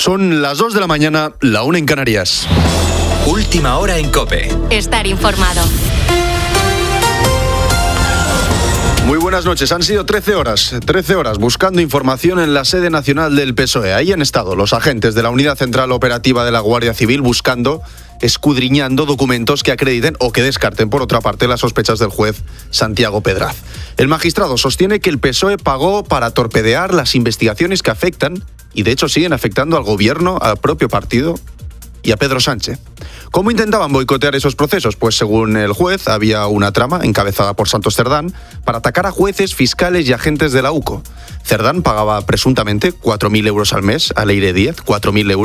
Son las 2 de la mañana, la 1 en Canarias. Última hora en COPE. Estar informado. Muy buenas noches. Han sido 13 horas buscando información en la sede nacional del PSOE. Ahí han estado los agentes de la Unidad Central Operativa de la Guardia Civil buscando, escudriñando documentos que acrediten o que descarten, por otra parte, las sospechas del juez Santiago Pedraz. El magistrado sostiene que el PSOE pagó para torpedear las investigaciones que afectan, y de hecho siguen afectando al gobierno, al propio partido y a Pedro Sánchez. ¿Cómo intentaban boicotear esos procesos? Pues según el juez, había una trama encabezada por Santos Cerdán para atacar a jueces, fiscales y agentes de la UCO. Cerdán pagaba presuntamente 4.000 euros al mes a Leire Díez, 4.000 euros.